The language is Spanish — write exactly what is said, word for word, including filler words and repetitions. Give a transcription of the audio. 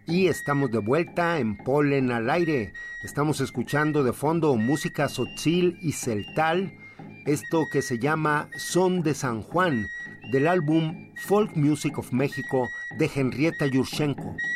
Y estamos de vuelta en Polen al Aire. Estamos escuchando de fondo música tzotzil y celtal, esto que se llama Son de San Juan, del álbum Folk Music of México de Henrietta Yurchenko.